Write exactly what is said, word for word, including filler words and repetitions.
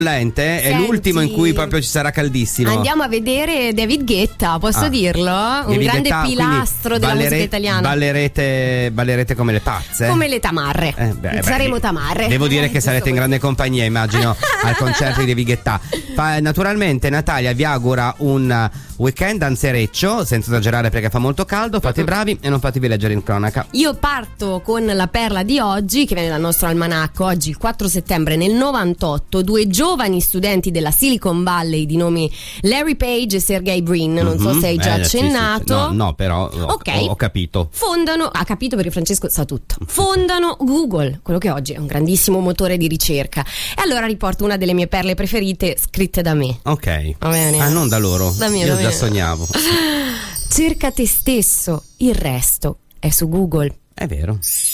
Lente, è Senti, l'ultimo in cui proprio ci sarà caldissimo. Andiamo a vedere David Guetta, posso Ah. dirlo? Un David grande Guetta, pilastro della ballere- musica italiana. Ballerete, ballerete come le pazze? Come le tamarre. Eh, beh, Saremo beh, tamarre. Devo dire che Eh, sarete in giusto grande compagnia, immagino, al concerto di David Guetta. Fa- naturalmente Natalia vi augura un weekend danzereccio, senza esagerare perché fa molto caldo. Fate i bravi e non fatevi leggere in cronaca. Io parto con la perla di oggi, che viene dal nostro almanacco. Oggi, il quattro settembre nel novantotto, due giovani studenti della Silicon Valley di nomi Larry Page e Sergey Brin, non so se hai già Eh, sì, sì, sì. accennato. No, no, però ho, Ok. ho, ho capito. Fondano, ha capito perché Francesco sa tutto. Fondano Google, quello che oggi è un grandissimo motore di ricerca. E allora riporto una delle mie perle preferite scritte da me. Ok. Va bene. Ah, non da loro. Da me, Io da già me. sognavo. Cerca te stesso, il resto è su Google. È vero.